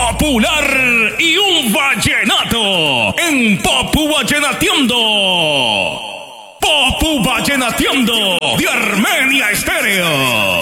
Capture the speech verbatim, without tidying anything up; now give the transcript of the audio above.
popular y un vallenato en Popu Vallenateando. Popu Vallenateando de Armenia Estéreo.